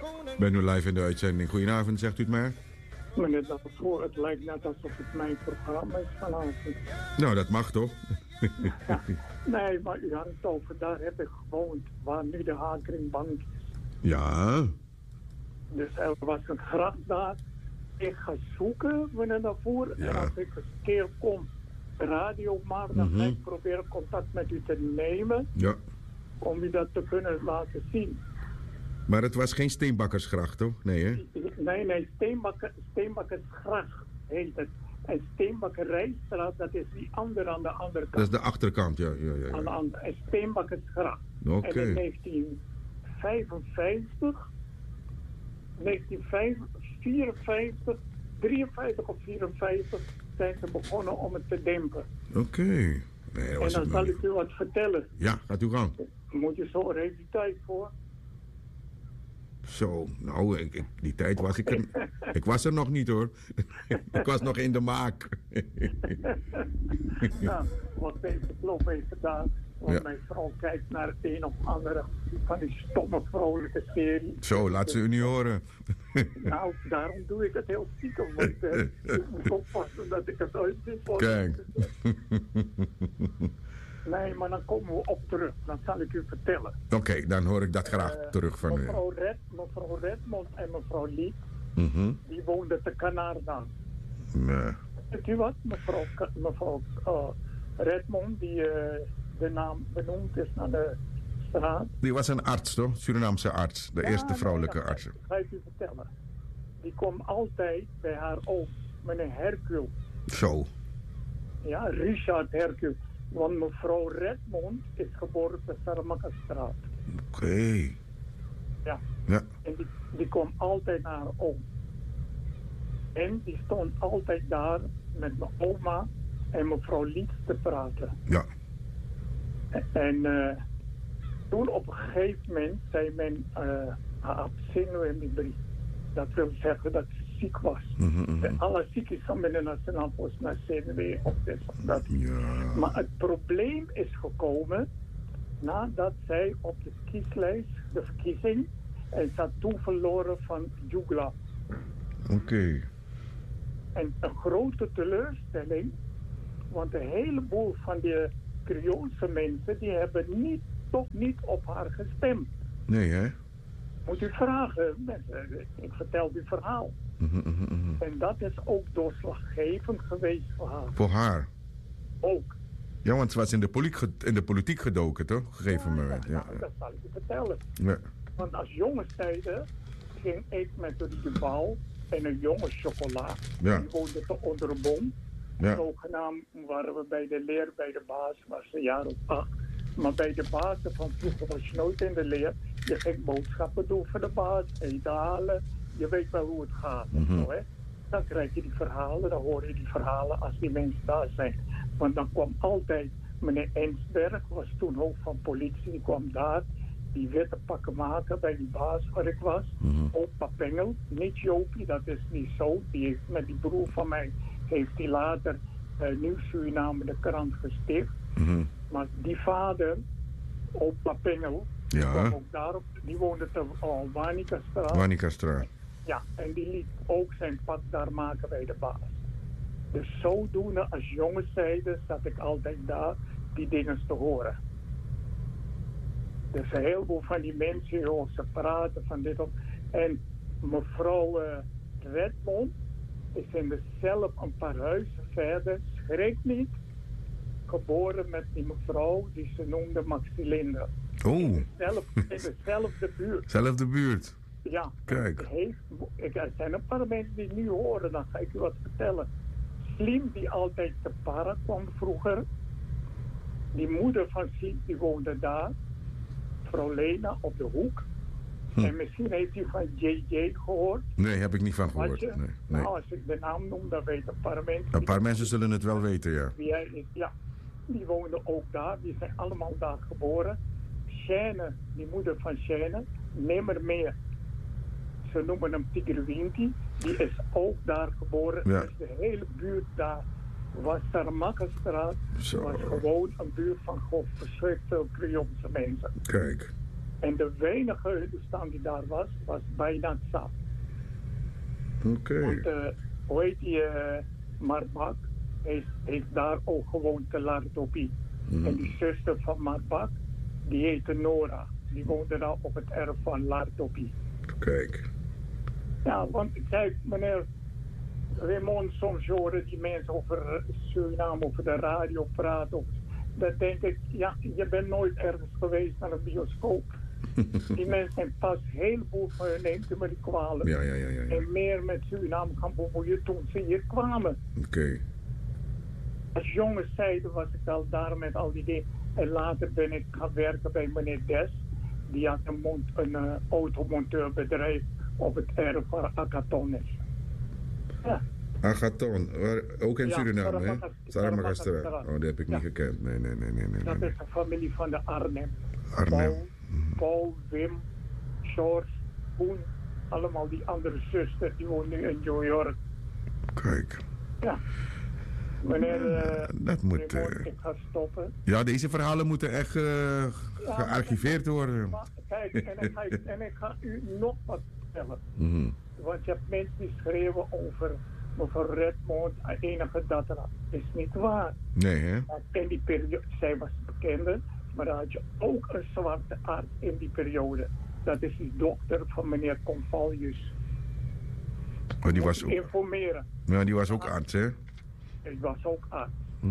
Ik ben nu live in de uitzending. Goedenavond, zegt u het maar. Meneer Daarvoor, het lijkt net alsof het mijn programma is vanavond. Nou, dat mag toch? Ja. Nee, maar u had het over, daar heb ik gewoond, waar nu de Hakeringbank is. Ja. Dus er was een gracht daar. Ik ga zoeken, meneer Daarvoor. Ja. En als ik een keer kom, radio maar, dan ga ik proberen contact met u te nemen. Ja. Om u dat te kunnen laten zien. Maar het was geen Steenbakkersgracht, toch? Nee, hè? Nee, Steenbakkersgracht heet het. En Steenbakkerijstraat, dat is die andere aan de andere kant. Dat is de achterkant, ja. Aan de andere, en Steenbakkersgracht. Oké. En in 1954, 1954, 53 of 54 zijn ze begonnen om het te dempen. Oké. Nee, en dan zal ik u wat vertellen. Ja, gaat u gang. Moet je zo even die tijd voor? Zo, nou, die tijd was ik er... Ik was er nog niet, hoor. Ik was nog in de maak. Nou, wat deze klop heeft gedaan. Want mijn vrouw kijkt naar het een of andere van die stomme vrolijke serie. Zo, laat ze u niet horen. Nou, daarom doe ik het heel stiekem. Want ik moet oppassen dat ik het uitzit. Kijk. Nee, maar dan komen we op terug. Dan zal ik u vertellen. Oké, dan hoor ik dat graag terug van u. Mevrouw Redmond en mevrouw Liet, die woonden te Canarda. Nee. Weet u wat? Mevrouw Redmond, die de naam benoemd is naar de straat. Die was een arts, toch? Surinaamse arts. De eerste vrouwelijke arts. Ga ik u vertellen. Die kwam altijd bij haar oom, meneer Hercule. Zo. Ja, Richard Hercule. Want mevrouw Redmond is geboren op de Saramaka-straat. Oké. Ja. Ja. En die kwam altijd naar haar oom. En die stond altijd daar met mijn oma en mevrouw Liet te praten. Ja. En toen op een gegeven moment zei men haar zenuwemibrie. Dat wil zeggen dat ze ziek was. Alle ziek is van binnen Nationaal Post naar zenuwen of dit of dat. Ja. Maar het probleem is gekomen nadat zij op de kieslijst, de verkiezing, en ze had toen verloren van Jugla. Oké. En een grote teleurstelling, want een heleboel van de Creoolse mensen, die hebben toch niet op haar gestemd. Nee, hè? Moet u vragen, mensen, ik vertel uw verhaal. En dat is ook doorslaggevend geweest voor haar. Voor haar? Ook. Ja, want ze was in de politiek gedoken, toch? Op een gegeven moment. Ja. Nou, dat zal ik u vertellen. Ja. Want als jongenstijden ging ik met de Duval en een jonge chocola. Ja. Die woonde onder een boom. Ja. Zogenaamd waren we bij de leer, bij de baas, was een jaar of 8. Maar bij de baas van vroeger was je nooit in de leer. Je ging boodschappen doen voor de baas, eten halen. Je weet wel hoe het gaat. Zo, hè? Dan krijg je die verhalen, dan hoor je die verhalen als die mensen daar zijn. Want dan kwam altijd meneer Ensberg, was toen hoofd van politie, die kwam daar. Die witte pakken maken bij die baas waar ik was. Opa Pengel, niet Jopie, dat is niet zo. Die heeft met die broer van mij, heeft hij later Nieuw Suriname de krant gesticht. Maar die vader, opa Pengel, die kwam ook daarop, die woonde te Wanika-straat. Wanika-straat. Ja, en die liet ook zijn pad daar maken bij de baas. Dus zodoende als jongenszijde zat ik altijd daar die dingen te horen. Dus een heleboel van die mensen, joh, ze praten van dit op. En mevrouw Redmond is in dezelfde een paar huizen verder, schrik niet, geboren met die mevrouw die ze noemde Maxilinde. Oh. In dezelfde buurt. Zelfde buurt. Ja. Kijk. Er zijn een paar mensen die het nu horen, dan ga ik u wat vertellen. Slim, die altijd te Para kwam vroeger. Die moeder van Slim, die woonde daar. Vrouw Lena op de hoek. En misschien heeft u van JJ gehoord. Nee, heb ik niet van gehoord. Nee. Nou, als ik de naam noem, dan weten een paar mensen. Een paar mensen zullen het wel weten, ja. Wie hij is, ja. Die woonden ook daar. Die zijn allemaal daar geboren. Sjane, die moeder van Sjane, nimmer meer. Ze noemen hem Tiggerwinti. Die is ook daar geboren. Ja. Dus de hele buurt daar was Saramaka-straat. Was gewoon een buurt van verschrikkelijk veel Creoolse mensen. Kijk. En de weinige Hindustan die daar was bijna zat. Oké. Want, hoe heet die, Marbak, heeft daar ook gewoond te Lardopi. En die zuster van Marbak, die heette Nora. Die woonde daar op het erf van Lardopi. Kijk. Ja, want kijk, meneer Raymond, soms horen die mensen over Suriname, over de radio praten. Dan denk ik, ja, je bent nooit ergens geweest naar een bioscoop. Die mensen zijn pas heel veel van hun, neemt u me die kwalijk. Ja. En meer met Suriname gaan bemoeien toen ze hier kwamen. Oké. Als jonge zijde was ik al daar met al die dingen. En later ben ik gaan werken bij meneer Des. Die had een automonteurbedrijf op het erf van Akaton is. Ja. Agathon, ook in Ja, Suriname, hè? Saramagastra. Oh, dat heb ik niet gekend. Nee. Dat is de familie van de Arnhem. Arnhem. Paul, Wim, George, Koen. Allemaal die andere zusters, die wonen nu in New York. Kijk. Ja. Meneer, dat moet... ik ga stoppen. Ja, deze verhalen moeten echt gearchiveerd worden. Maar kijk, en ik ga u nog wat vertellen. Want je hebt mensen die schreeuwen over mevrouw Redmond, enige dat is niet waar. Nee, hè? In die periode, zij was bekende, maar dan had je ook een zwarte arts in die periode. Dat is die dochter van meneer Convalius. Oh, die was ook... Informeren. Ja, die was ook arts, hè? Ik was ook arts.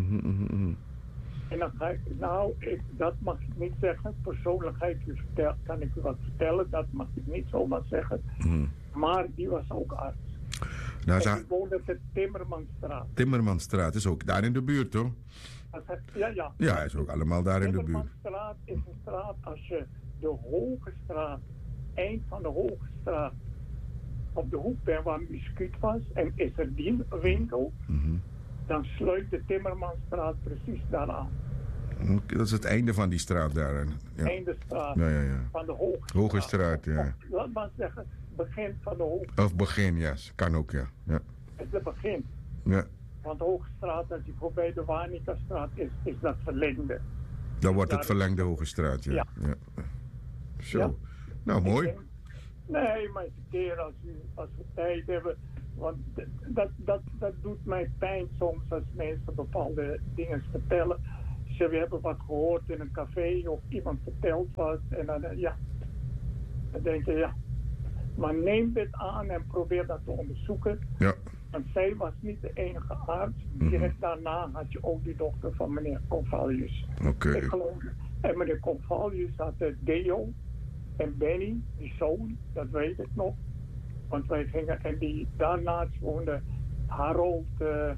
En dan ga ik, dat mag ik niet zeggen. Persoonlijk kan ik u wat vertellen. Dat mag ik niet zomaar zeggen. Maar die was ook arts. Nou, en die woonde op de Timmermansstraat. Timmermansstraat is ook daar in de buurt, toch? Ja. Ja, is ook allemaal daar in de buurt. Timmermansstraat is een straat als je de Hoge Straat, eind van de Hoge Straat, op de hoek bent waar Muskuut was en is er die winkel, dan sluit de Timmermansstraat precies daaraan. Dat is het einde van die straat daar. Ja. Einde straat. Ja. Van de Hoge Straat. Hoge Straat, ja. Laat maar zeggen, begin van de Hoge. Of begin, ja. Kan ook, ja. Het is het begin. Ja. Want de Hoge Straat, als je voorbij de Wanica-straat is dat verlengde. Dan wordt het verlengde Hoge Straat, ja. Zo. Ja. Nou, mooi. Nee, maar eens een keer als we tijd hebben. Want dat doet mij pijn soms als mensen bepaalde dingen vertellen. We hebben wat gehoord in een café of iemand verteld wat. En dan, dan denk je, maar neem dit aan en probeer dat te onderzoeken. Ja. Want zij was niet de enige arts. Direct daarna had je ook die dochter van meneer Convalius. Oké. En meneer Convalius had Deo en Benny, die zoon, dat weet ik nog. Want wij gingen, en die daarnaast woonde Harold,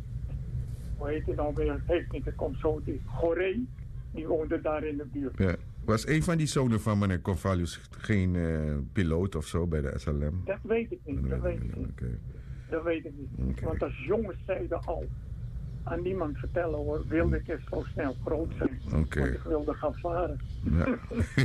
hoe heet hij nou weer? Heeft niet, er komt zo, die Goree, die woonde daar in de buurt. Ja. Was een van die zonen van meneer Convalius geen piloot of zo bij de SLM? Dat weet ik niet, dat weet ik niet. Okay. Dat weet ik niet. Okay. Want als jongens zeiden al, aan niemand vertellen hoor, wilde ik eens zo snel groot zijn. Okay. Want ik wilde gaan varen. Ja.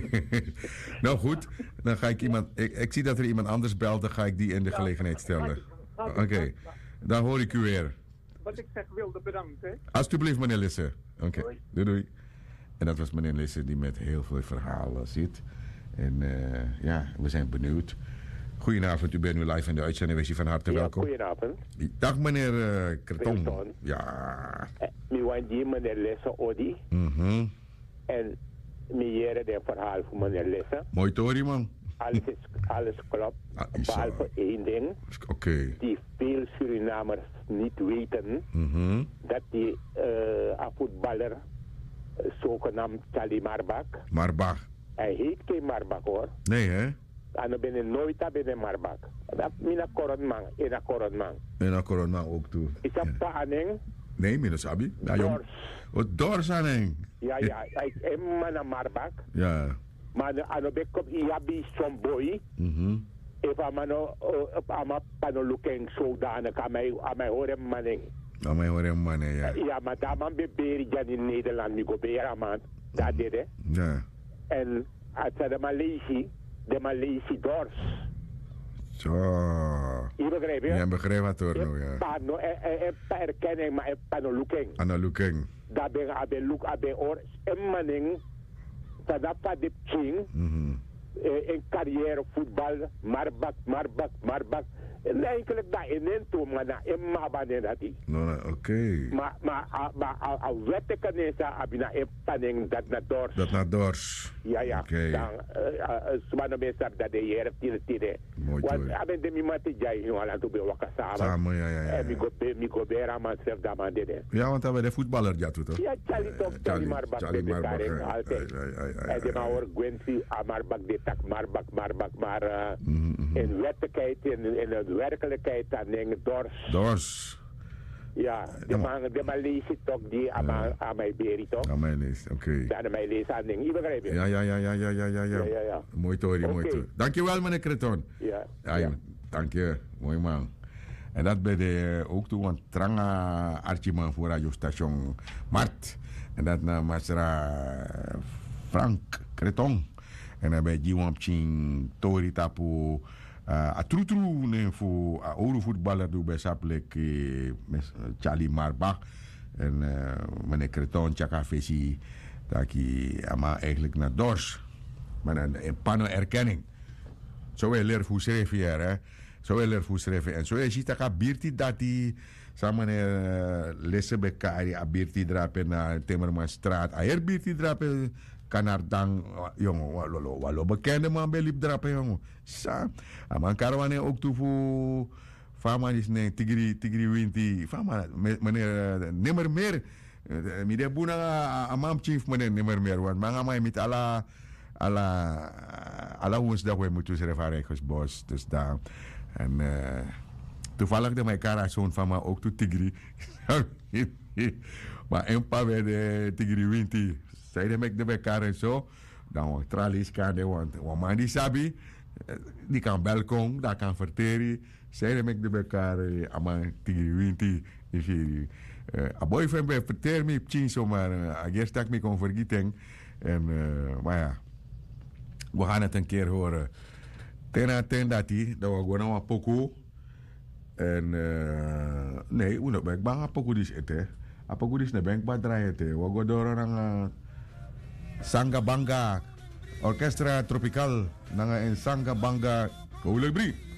Nou goed, dan ga ik iemand, ik zie dat er iemand anders belt, dan ga ik die in de gelegenheid stellen. Oké, dan hoor ik u weer. Wat ik zeg wilde bedanken. Alsjeblieft meneer Lisse. Oké, doei. En dat was meneer Lisse die met heel veel verhalen zit. En we zijn benieuwd. Goedenavond, u bent nu live in de uitzending. Wees u van harte welkom. Goedenavond. Dag meneer Kreton. Ja. Ik want die meneer Lisse Odi. En meneer de verhaal van meneer Lisse. Mooi Tori man. Alles klopt. Behalve één ding. Oké. Die veel Surinamers niet weten. Dat die voetballer zogenaamd Charlie Marbak. Marbak. Hij heet geen Marbak hoor. Nee hè? En dan ben je nooit binnen Marbak. Dat is een koronman. En een koronman ook toe. Is dat paaning? Nee, meneer Sabi. Dors. Wat Dors aan heen? Ja, ik heb een Marbak. Ja. Maar aan de bekop Iabi Somboy. Even mano pano looking zodanig aan mij horen manning. Aan mij horen mannen, ja. Ja, maar daar man beberi jan in Nederland nu goberen man. Dat deed hè. Ja. En als de Malaysi Dors. Zo. Je begrijpt je? Ja, begrijp wat hoor nu, ja. Pano erkenning, maar pano looking. Ano looking. Daar ben je look abe oor. En manning. Dat de ching. in carrière voetbal, Marbak. En eigenlijk dat in een toe, maar na een mabanen dat is. Oké. Maar al wette kan je zeggen, abina een panning dat naar dors. Dat naar dors. Ja. Oké. Dan, zwaar mensen dat de heer tire. Mooi Want hoor. aben de mimati jai jongen aan toe bij elkaar samen. Samen, ja. En mi go bera man zelf dat man dede. Ja, want dat we de voetballer ja toch? Ja, Charlie toch, Charlie Marbak de bekaring altijd. En de maar hoor Gwensi, Marbak de tak, Marbak, maar in werkelijkheid, in de werkelijkheid, dan denk dors. Dors. Ja, de man leest het toch, die aan mij beri toch? Aan mij leest, oké. Dan mij leest aan ding, je begrijpt je? Ja. Mooi Tori. Dankjewel meneer Kreton. Ja. Dank je, mooi man. En dat bij de ook toe, want tranga archieman voor radiostation Mart. En dat na Masra Frank Kreton. En dan bij Jiwampching Tori Tapu. A true ne fu a ouro voetballer do bij Saplek Charlie Marbach en meneer Creton Chaka Fesi dat hij ama eigenlijk naar Dors maar een panno erkenning zo wil leer hoe schrijf je hè zo wil leer hoe schrijf en zo je ziet dat birti dat die samen lessen bekari a birti drapen naar Timmermansstraat a birti drapen Kanardang, jongen, walo bekende man bij liep drapen, jongen. Sa, man karawane ook toe voor fama is nee tigri winti, fama meneer nimmer meer. Mide buna amam chief meneer nimmer meer, want man amai met alla ons dat we moeten schrijven bos, dus daar en toevallig de mijn kara zoon fama ook toe tigri, maar een paar bij de tigri winti. Zij de mek de bekar en zo. Dan tralies kan de want man die sabi die kan balkon, dat kan verteren. Zij de mek de bekar ama tigri winti ifiri. A boyfriend bij verter me chin zomaar eerst dat me kon vergeten en maar ja. We gaan het een keer horen. Ten dat we gewoon een poko en nee, we nog ben bang poko dis ete. Poko dis ne bank ba draai ete. We go door aan Sanga Banga Orchestra Tropical nanga en Sanga Banga Koulebri.